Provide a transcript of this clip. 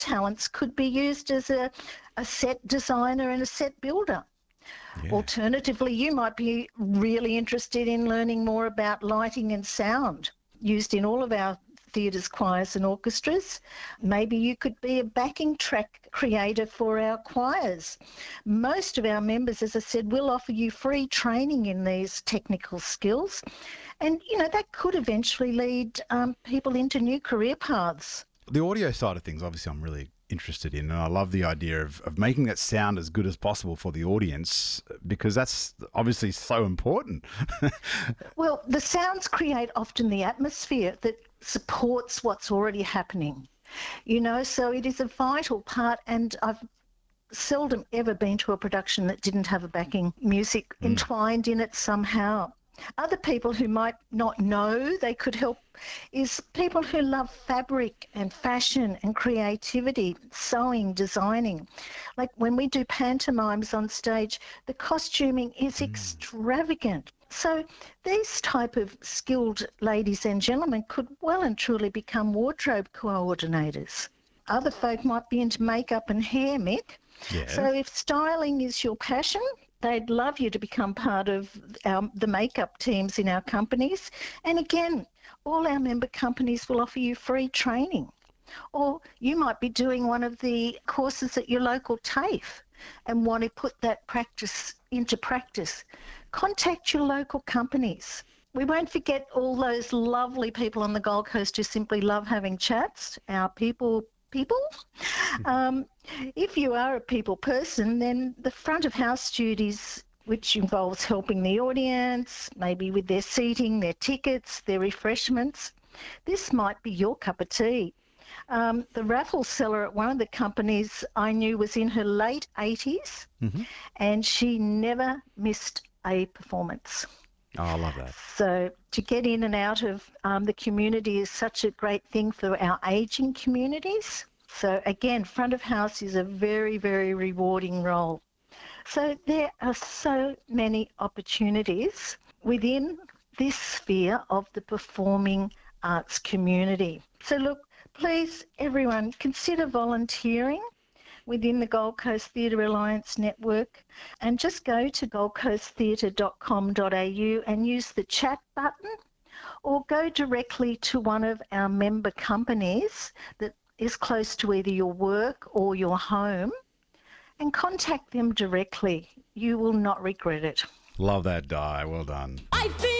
talents could be used as a set designer and a set builder. Yeah. Alternatively, you might be really interested in learning more about lighting and sound used in all of our theatres, choirs and orchestras. Maybe you could be a backing track creator for our choirs. Most of our members, as I said, will offer you free training in these technical skills. And, that could eventually lead people into new career paths. The audio side of things, obviously, I'm really interested in, and I love the idea of making that sound as good as possible for the audience, because that's obviously so important. Well, the sounds create often the atmosphere that supports what's already happening, so it is a vital part, and I've seldom ever been to a production that didn't have a backing music entwined in it somehow. Other people who might not know they could help is people who love fabric and fashion and creativity, sewing, designing. Like when we do pantomimes on stage, the costuming is extravagant. So these type of skilled ladies and gentlemen could well and truly become wardrobe coordinators. Other folk might be into makeup and hair, Mick. Yeah. So if styling is your passion, they'd love you to become part of the makeup teams in our companies. And again, all our member companies will offer you free training. Or you might be doing one of the courses at your local TAFE and want to put that practice into practice. Contact your local companies. We won't forget all those lovely people on the Gold Coast who simply love having chats, our people. If you are a people person, then the front of house duties, which involves helping the audience, maybe with their seating, their tickets, their refreshments, this might be your cup of tea. The raffle seller at one of the companies I knew was in her late 80s, and she never missed a performance. Oh, I love that. So to get in and out of the community is such a great thing for our ageing communities. So again, front of house is a very, very rewarding role. So there are so many opportunities within this sphere of the performing arts community. So look, please, everyone, consider volunteering within the Gold Coast Theatre Alliance network, and just go to goldcoasttheatre.com.au and use the chat button, or go directly to one of our member companies that is close to either your work or your home, and contact them directly. You will not regret it. Love that, Di. Well done. I feel